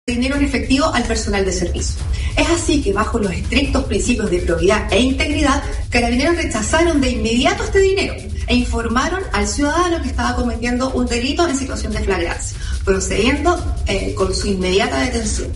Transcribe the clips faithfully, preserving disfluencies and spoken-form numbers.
dinero en efectivo al personal de servicio. Es así que, bajo los estrictos principios de probidad e integridad, Carabineros rechazaron de inmediato este dinero e informaron al ciudadano que estaba cometiendo un delito en situación de flagrancia, procediendo eh, con su inmediata detención.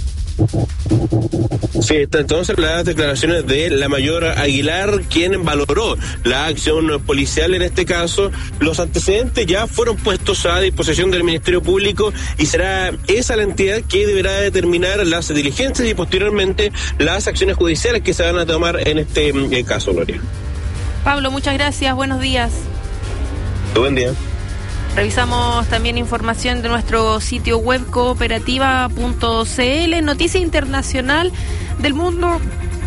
Sí, está entonces las declaraciones de la mayor Aguilar, quien valoró la acción policial en este caso. Los antecedentes ya fueron puestos a disposición del Ministerio Público y será esa la entidad que deberá determinar las diligencias y posteriormente las acciones judiciales que se van a tomar en este eh, caso, Gloria. Pablo, muchas gracias, buenos días. Buen día. Revisamos también información de nuestro sitio web cooperativa punto c l, noticia internacional del mundo,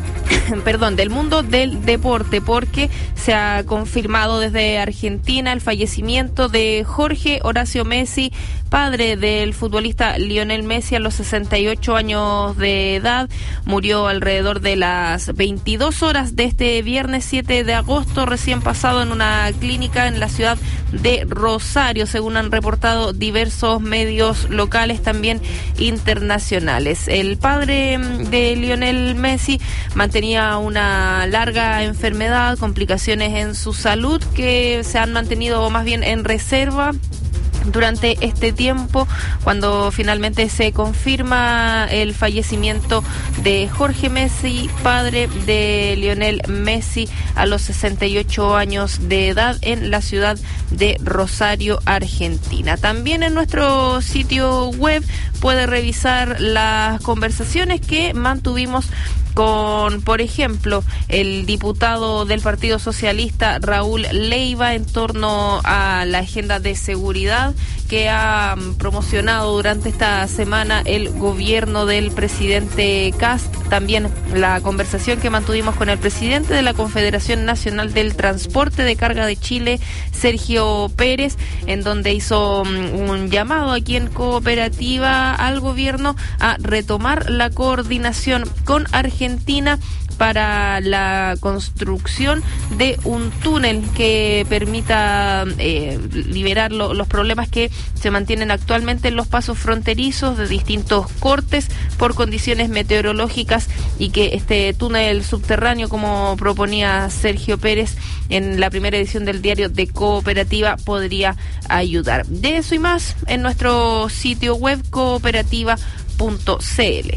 perdón, del mundo del deporte, porque se ha confirmado desde Argentina el fallecimiento de Jorge Horacio Messi, padre del futbolista Lionel Messi, a los sesenta y ocho años de edad. Murió alrededor de las veintidós horas de este viernes siete de agosto, recién pasado, en una clínica en la ciudad de Rosario, según han reportado diversos medios locales, también internacionales. El padre de Lionel Messi mantenía una larga enfermedad, complicaciones en su salud que se han mantenido más bien en reserva durante este tiempo, cuando finalmente se confirma el fallecimiento de Jorge Messi, padre de Lionel Messi, a los sesenta y ocho años de edad, en la ciudad de Rosario, Argentina. También en nuestro sitio web puede revisar las conversaciones que mantuvimos con, por ejemplo, el diputado del Partido Socialista Raúl Leiva en torno a la agenda de seguridad que ha promocionado durante esta semana el gobierno del presidente Kast. También la conversación que mantuvimos con el presidente de la Confederación Nacional del Transporte de Carga de Chile, Sergio Pérez, en donde hizo un llamado aquí en Cooperativa al gobierno a retomar la coordinación con Argentina para la construcción de un túnel que permita eh, liberar lo, los problemas que se mantienen actualmente en los pasos fronterizos de distintos cortes por condiciones meteorológicas, y que este túnel subterráneo, como proponía Sergio Pérez en la primera edición del diario de Cooperativa, podría ayudar. De eso y más en nuestro sitio web cooperativa punto c l.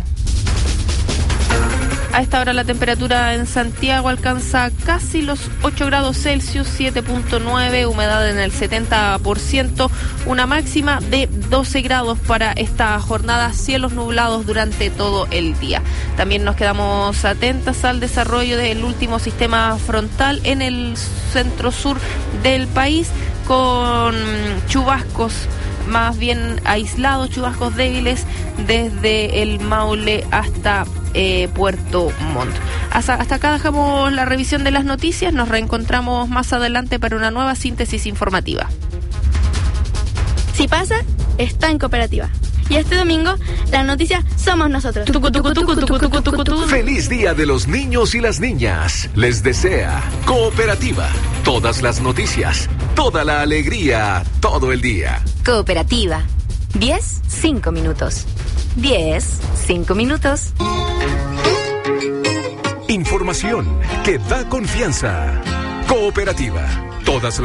A esta hora la temperatura en Santiago alcanza casi los ocho grados Celsius, siete punto nueve, humedad en el setenta por ciento, una máxima de doce grados para esta jornada, cielos nublados durante todo el día. También nos quedamos atentas al desarrollo del último sistema frontal en el centro sur del país, con chubascos más bien aislados, chubascos débiles desde el Maule hasta eh, Puerto Montt. Hasta, hasta acá dejamos la revisión de las noticias. Nos reencontramos más adelante para una nueva síntesis informativa. Si pasa, está en Cooperativa. Y este domingo, la noticia somos nosotros. Feliz Día de los Niños y las Niñas. Les desea Cooperativa. Todas las noticias, toda la alegría, todo el día. Cooperativa. diez, cinco minutos. diez, cinco minutos. Información que da confianza. Cooperativa. Todas las